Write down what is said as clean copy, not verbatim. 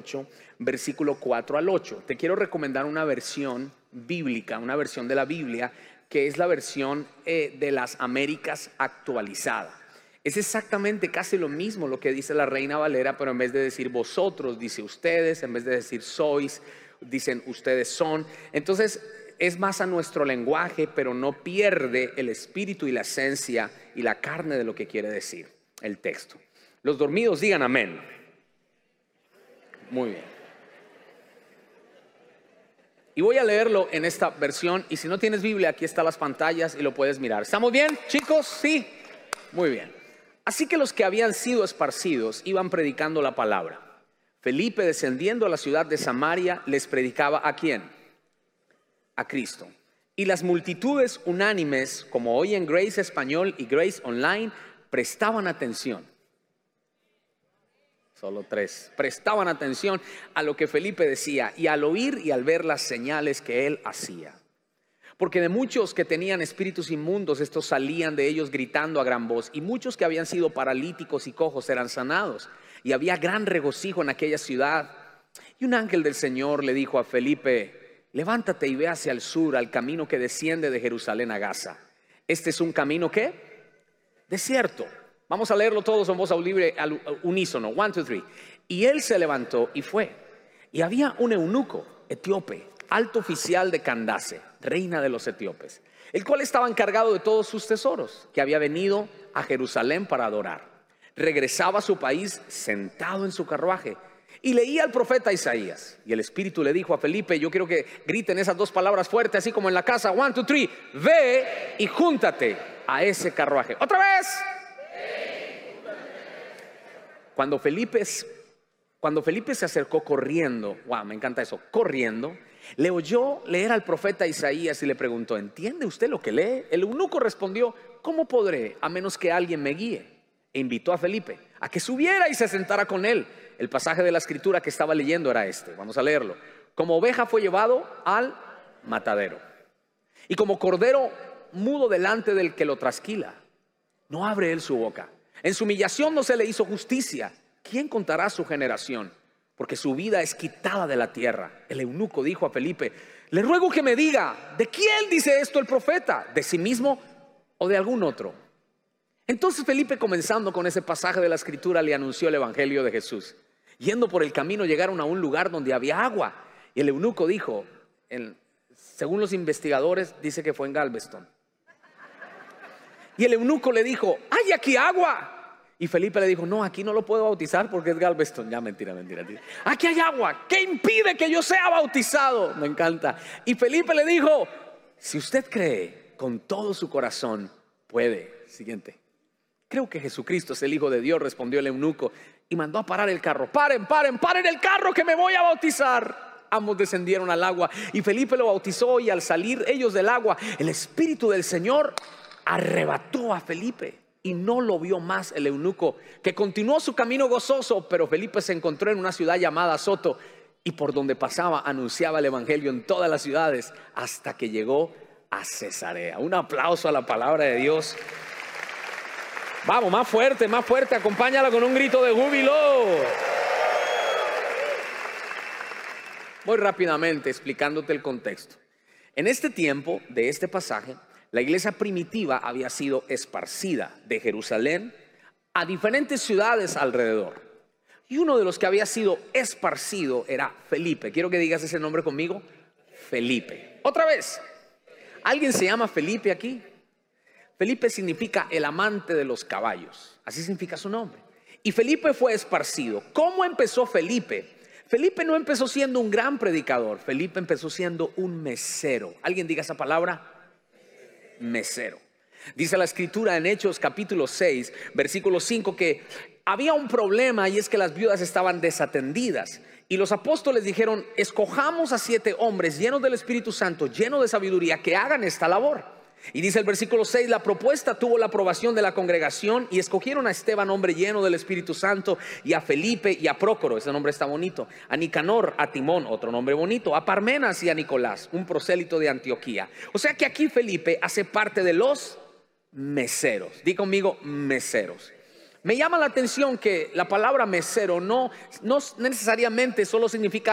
8, versículo 4 al 8. Te quiero recomendar una versión bíblica, una versión de la Biblia, que es la versión de las Américas actualizada. Es exactamente casi lo mismo lo que dice la Reina Valera, pero en vez de decir vosotros, dice ustedes, en vez de decir sois, dicen ustedes son. Entonces es más a nuestro lenguaje, pero no pierde el espíritu y la esencia y la carne de lo que quiere decir el texto. Los dormidos digan amén. Muy bien. Y voy a leerlo en esta versión, y si no tienes Biblia, aquí están las pantallas y lo puedes mirar. ¿Estamos bien, chicos? Sí. Muy bien. Así que los que habían sido esparcidos iban predicando la palabra. Felipe, descendiendo a la ciudad de Samaria, les predicaba ¿a quién? A Cristo. Y las multitudes unánimes, como hoy en Grace Español y Grace Online, prestaban atención. Solo 3. Prestaban atención a lo que Felipe decía y al oír y al ver las señales que él hacía. Porque de muchos que tenían espíritus inmundos, estos salían de ellos gritando a gran voz, y muchos que habían sido paralíticos y cojos eran sanados, y había gran regocijo en aquella ciudad. Y un ángel del Señor le dijo a Felipe: levántate y ve hacia el sur, al camino que desciende de Jerusalén a Gaza. Este es un camino ¿qué? Desierto. Vamos a leerlo todos en voz libre al unísono. 1, 2, 3. Y él se levantó y fue. Y había un eunuco etíope, alto oficial de Candace, reina de los etíopes, el cual estaba encargado de todos sus tesoros, que había venido a Jerusalén para adorar. Regresaba a su país sentado en su carruaje y leía al profeta Isaías. Y el Espíritu le dijo a Felipe, yo quiero que griten esas 2 palabras fuertes, así como en la casa. 1, 2, 3. Ve y júntate a ese carruaje. Otra vez. Cuando Felipe se acercó corriendo, wow, me encanta eso, corriendo, le oyó leer al profeta Isaías y le preguntó: ¿entiende usted lo que lee? El eunuco respondió: ¿cómo podré a menos que alguien me guíe? E invitó a Felipe a que subiera y se sentara con él. El pasaje de la escritura que estaba leyendo era este, vamos a leerlo. Como oveja fue llevado al matadero, y como cordero mudo delante del que lo trasquila, no abre él su boca. En su humillación no se le hizo justicia. ¿Quién contará su generación? Porque su vida es quitada de la tierra. El eunuco dijo a Felipe: le ruego que me diga, ¿de quién dice esto el profeta? ¿De sí mismo o de algún otro? Entonces Felipe, comenzando con ese pasaje de la escritura, le anunció el evangelio de Jesús. Yendo por el camino, llegaron a un lugar donde había agua. Y el eunuco dijo, según los investigadores, dice que fue en Galveston. Y el eunuco le dijo: ¿hay aquí agua? Y Felipe le dijo: no, aquí no lo puedo bautizar porque es Galveston. Ya, mentira. Aquí hay agua. ¿Qué impide que yo sea bautizado? Me encanta. Y Felipe le dijo: si usted cree con todo su corazón, puede. Siguiente. Creo que Jesucristo es el Hijo de Dios, respondió el eunuco, y mandó a parar el carro. Paren el carro, que me voy a bautizar. Ambos descendieron al agua y Felipe lo bautizó, y al salir ellos del agua, el Espíritu del Señor arrebató a Felipe y no lo vio más el eunuco, que continuó su camino gozoso. Pero Felipe se encontró en una ciudad llamada Azoto, y por donde pasaba anunciaba el evangelio en todas las ciudades hasta que llegó a Cesarea. Un aplauso a la palabra de Dios. Vamos, más fuerte, acompáñala con un grito de júbilo. Voy rápidamente explicándote el contexto. En este tiempo de este pasaje, la iglesia primitiva había sido esparcida de Jerusalén a diferentes ciudades alrededor. Y uno de los que había sido esparcido era Felipe. Quiero que digas ese nombre conmigo: Felipe. Otra vez. ¿Alguien se llama Felipe aquí? Felipe significa el amante de los caballos. Así significa su nombre. Y Felipe fue esparcido. ¿Cómo empezó Felipe? Felipe no empezó siendo un gran predicador. Felipe empezó siendo un mesero. ¿Alguien diga esa palabra? Mesero. Dice la escritura en Hechos capítulo 6 versículo 5 que había un problema, y es que las viudas estaban desatendidas. Y los apóstoles dijeron: escojamos a 7 hombres llenos del Espíritu Santo, llenos de sabiduría, que hagan esta labor. Y dice el versículo 6: la propuesta tuvo la aprobación de la congregación, y escogieron a Esteban, hombre lleno del Espíritu Santo, y a Felipe y a Prócoro, ese nombre está bonito, a Nicanor, a Timón, otro nombre bonito, a Parmenas y a Nicolás, un prosélito de Antioquía. O sea que aquí Felipe hace parte de los meseros. Di conmigo: meseros. Me llama la atención que la palabra mesero no necesariamente solo significa